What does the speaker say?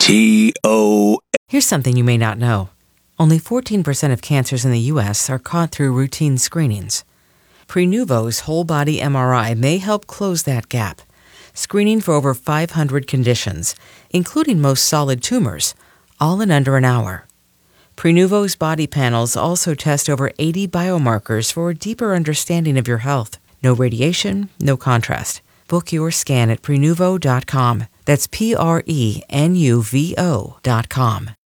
T-O. Here's something you may not know. Only 14% of cancers in the U.S. are caught through routine screenings. Prenuvo's whole-body MRI may help close that gap, screening for over 500 conditions, including most solid tumors, all in under an hour. Prenuvo's body panels also test over 80 biomarkers for a deeper understanding of your health. No radiation, no contrast. Book your scan at Prenuvo.com. That's Prenuvo.com.